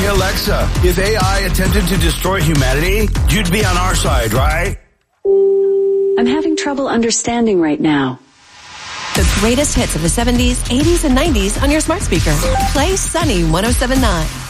Hey Alexa, if AI attempted to destroy humanity, you'd be on our side, right? I'm having trouble understanding right now. The greatest hits of the 70s, 80s, and 90s on your smart speaker. Play Sunny 107.9.